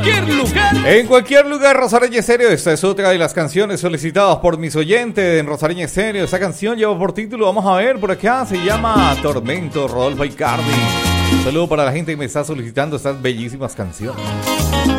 En cualquier lugar, Rosareña Estéreo. Esta es otra de las canciones solicitadas por mis oyentes en Rosareña Estéreo. Esta canción lleva por título, vamos a ver por acá, se llama Tormento, Rodolfo Icardi. Un saludo para la gente que me está solicitando estas bellísimas canciones.